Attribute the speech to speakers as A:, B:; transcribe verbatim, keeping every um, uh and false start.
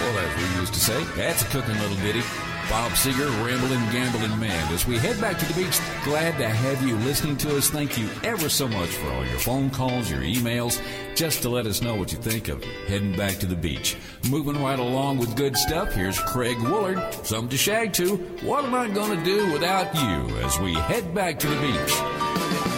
A: Well, as we used to say, that's a cooking little ditty. Bob Seger, Ramblin' Gambling Man. As we head back to the beach, glad to have you listening to us. Thank you ever so much for all your phone calls, your emails, just to let us know what you think of heading back to the beach. Moving right along with good stuff, here's Craig Woolard, something to shag to. What am I going to do without you as we head back to the beach?